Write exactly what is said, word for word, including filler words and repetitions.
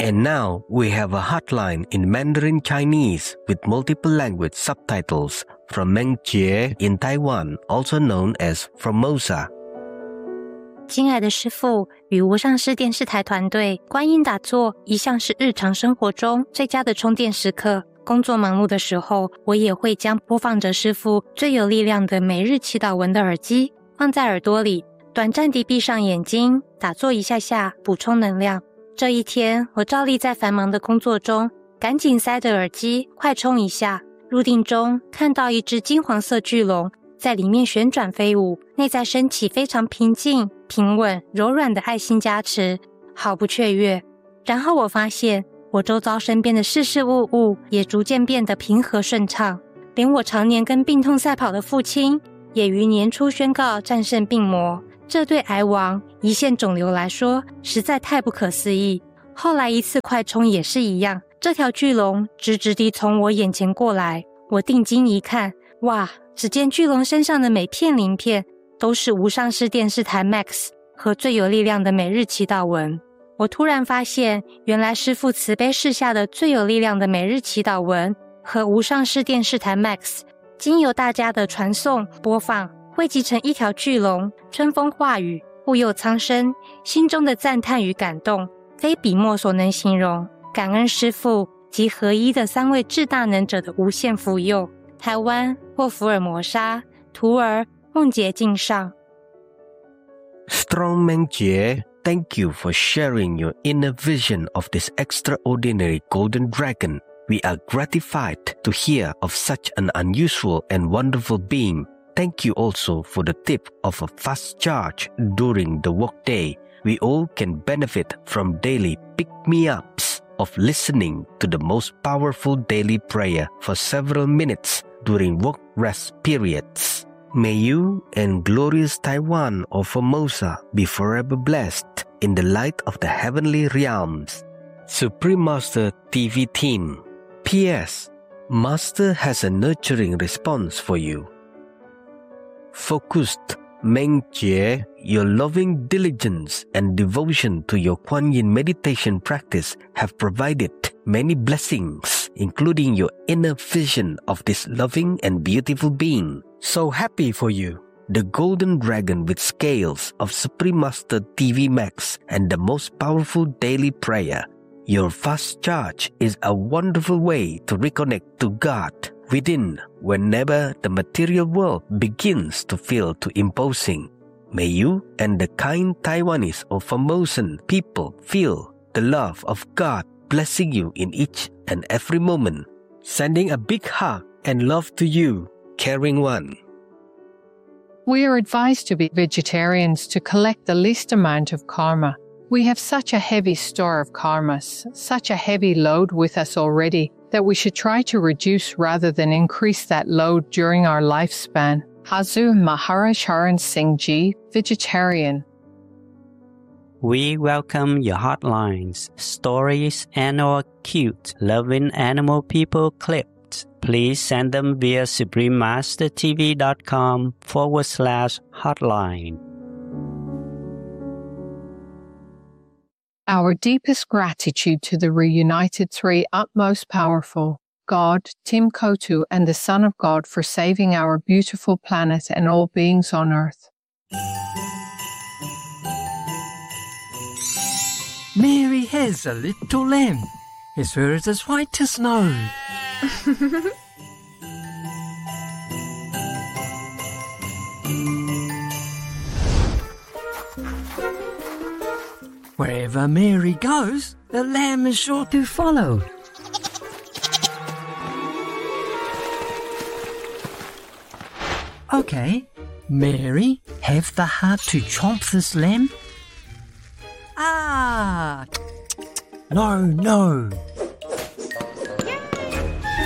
And now we have a hotline in Mandarin Chinese with multiple language subtitles from Mengjie in Taiwan, also known as Formosa. 亲爱的师父，与无上师电视台团队，观音打坐一向是日常生活中最佳的充电时刻。工作忙碌的时候，我也会将播放着师父最有力量的每日祈祷文的耳机放在耳朵里，短暂地闭上眼睛，打坐一下下，补充能量。这一天，我照例在繁忙的工作中，赶紧塞着耳机，快充一下。入定中，看到一只金黄色巨龙在里面旋转飞舞，内在升起非常平静、平稳、柔软的爱心加持，毫不雀跃。然后我发现，我周遭身边的事事物物也逐渐变得平和顺畅，连我常年跟病痛赛跑的父亲，也于年初宣告战胜病魔。这对癌王、胰腺肿瘤来说，实在太不可思议。后来一次快充也是一样，这条巨龙直直地从我眼前过来，我定睛一看，哇！只见巨龙身上的每片鳞片都是无上师电视台 Max 和最有力量的每日祈祷文。我突然发现，原来师父慈悲示下的最有力量的每日祈祷文和无上师电视台 Max 经由大家的传送播放，汇集成一条巨龙，春风化雨，护佑苍生，心中的赞叹与感动非笔墨所能形容。感恩师父及合一的三位至大能者的无限福佑。台湾或福尔摩沙，徒儿梦洁敬上。 Strong Mengjie, thank you for sharing your inner vision of this extraordinary golden dragon. We are gratified to hear of such an unusual and wonderful being. Thank you also for the tip of a fast charge during the workday. We all can benefit from daily pick-me-ups of listening to the most powerful daily prayer for several minutes during work rest periods. May you and glorious Taiwan of Formosa be forever blessed in the light of the heavenly realms. Supreme Master T V Team. P S. Master has a nurturing response for you. Focused Mengjie, your loving diligence and devotion to your Kuan Yin meditation practice have provided many blessings, including your inner vision of this loving and beautiful being. So happy for you. The golden dragon with scales of Supreme Master T V Max and the most powerful daily prayer. Your fast charge is a wonderful way to reconnect to God within whenever the material world begins to feel too imposing. May you and the kind Taiwanese or Formosan people feel the love of God blessing you in each and every moment. Sending a big hug and love to you, caring one. We are advised to be vegetarians to collect the least amount of karma. We have such a heavy store of karmas, such a heavy load with us already, that we should try to reduce rather than increase that load during our lifespan. Hazu Maharaj Haran Singh Ji, vegetarian. We welcome your hotlines, stories, and or cute, loving animal people clips. Please send them via suprememastertv.com forward slash hotline. Our deepest gratitude to the reunited three utmost powerful, God, Tim Kotu, and the Son of God for saving our beautiful planet and all beings on earth. Mary has a little lamb. His fur is as white as snow. Wherever Mary goes, the lamb is sure to follow. Okay, Mary, have the heart to chomp this lamb. Ah! No, no,